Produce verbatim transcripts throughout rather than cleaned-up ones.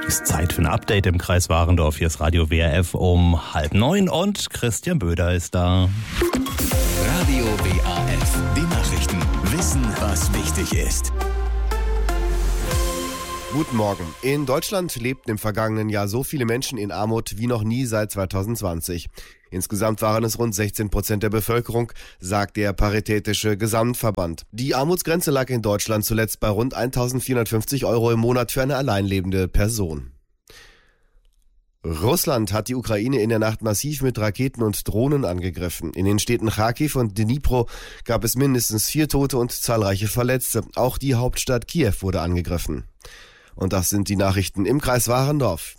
Ist Zeit für ein Update im Kreis Warendorf. Hier ist Radio W R F um halb neun und Christian Böder ist da. Radio W R F, die Nachrichten. Wissen, was wichtig ist. Guten Morgen. In Deutschland lebten im vergangenen Jahr so viele Menschen in Armut wie noch nie seit zweitausendzwanzig. Insgesamt waren es rund sechzehn Prozent der Bevölkerung, sagt der Paritätische Gesamtverband. Die Armutsgrenze lag in Deutschland zuletzt bei rund eintausendvierhundertfünfzig Euro im Monat für eine alleinlebende Person. Russland hat die Ukraine in der Nacht massiv mit Raketen und Drohnen angegriffen. In den Städten Charkiw und Dnipro gab es mindestens vier Tote und zahlreiche Verletzte. Auch die Hauptstadt Kiew wurde angegriffen. Und das sind die Nachrichten im Kreis Warendorf.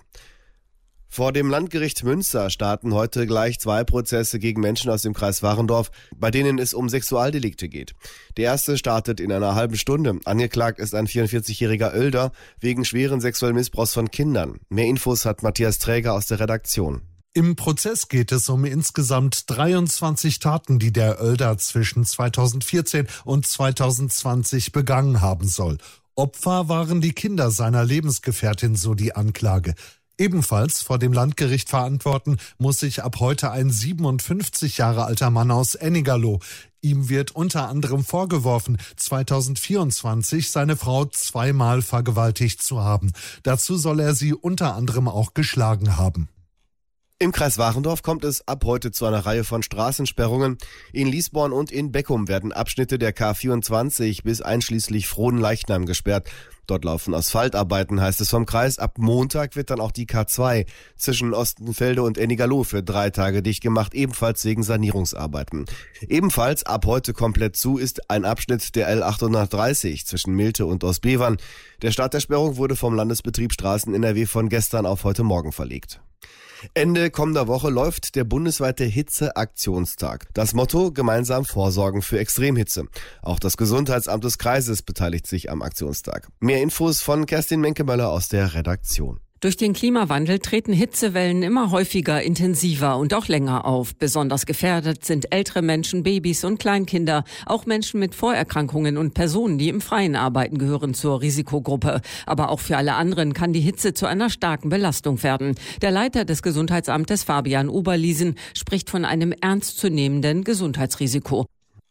Vor dem Landgericht Münster starten heute gleich zwei Prozesse gegen Menschen aus dem Kreis Warendorf, bei denen es um Sexualdelikte geht. Der erste startet in einer halben Stunde. Angeklagt ist ein vierundvierzigjähriger Oelder wegen schweren sexuellen Missbrauchs von Kindern. Mehr Infos hat Matthias Träger aus der Redaktion. Im Prozess geht es um insgesamt dreiundzwanzig Taten, die der Oelder zwischen zweitausendvierzehn und zweitausendzwanzig begangen haben soll. Opfer waren die Kinder seiner Lebensgefährtin, so die Anklage. Ebenfalls vor dem Landgericht verantworten muss sich ab heute ein siebenundfünfzig Jahre alter Mann aus Ennigerloh. Ihm wird unter anderem vorgeworfen, zweitausendvierundzwanzig seine Frau zweimal vergewaltigt zu haben. Dazu soll er sie unter anderem auch geschlagen haben. Im Kreis Warendorf kommt es ab heute zu einer Reihe von Straßensperrungen. In Liesborn und in Beckum werden Abschnitte der K vierundzwanzig bis einschließlich Frohnleichnam gesperrt. Dort laufen Asphaltarbeiten, heißt es vom Kreis. Ab Montag wird dann auch die K zwei zwischen Ostenfelde und Ennigerloh für drei Tage dicht gemacht, ebenfalls wegen Sanierungsarbeiten. Ebenfalls ab heute komplett zu ist ein Abschnitt der L achthundertdreißig zwischen Milte und Ostbevern. Der Start der Sperrung wurde vom Landesbetrieb Straßen N R W von gestern auf heute Morgen verlegt. Ende kommender Woche läuft der bundesweite Hitzeaktionstag. Das Motto: gemeinsam vorsorgen für Extremhitze. Auch das Gesundheitsamt des Kreises beteiligt sich am Aktionstag. Mehr Infos von Kerstin Menkemöller aus der Redaktion. Durch den Klimawandel treten Hitzewellen immer häufiger, intensiver und auch länger auf. Besonders gefährdet sind ältere Menschen, Babys und Kleinkinder. Auch Menschen mit Vorerkrankungen und Personen, die im Freien arbeiten, gehören zur Risikogruppe. Aber auch für alle anderen kann die Hitze zu einer starken Belastung werden. Der Leiter des Gesundheitsamtes, Fabian Oberliesen, spricht von einem ernstzunehmenden Gesundheitsrisiko.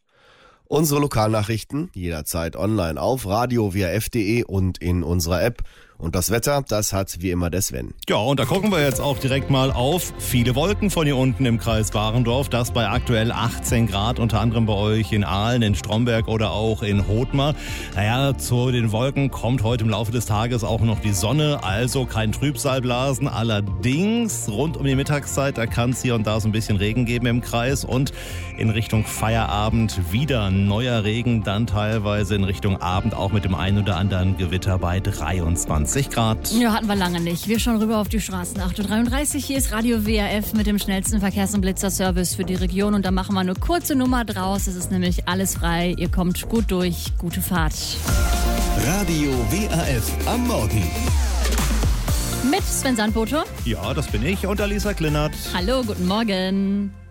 Unsere Lokalnachrichten jederzeit online auf radio w r f punkt d e und in unserer App. Und das Wetter, das hat wie immer der Sven. Ja, und da gucken wir jetzt auch direkt mal auf viele Wolken von hier unten im Kreis Warendorf. Das bei aktuell achtzehn Grad, unter anderem bei euch in Aalen, in Stromberg oder auch in Hothmar. Naja, zu den Wolken kommt heute im Laufe des Tages auch noch die Sonne, also kein Trübsalblasen. Allerdings rund um die Mittagszeit, da kann es hier und da so ein bisschen Regen geben im Kreis. Und in Richtung Feierabend wieder neuer Regen, dann teilweise in Richtung Abend auch mit dem einen oder anderen Gewitter bei dreiundzwanzig Grad. Ja, hatten wir lange nicht. Wir schauen rüber auf die Straßen. acht Uhr dreiunddreißig, hier ist Radio W R F mit dem schnellsten Verkehrs- und Blitzerservice für die Region. Und da machen wir eine kurze Nummer draus. Es ist nämlich alles frei. Ihr kommt gut durch. Gute Fahrt. Radio W R F am Morgen. Mit Sven Sandbote. Ja, das bin ich und Alisa Klinnert. Hallo, guten Morgen.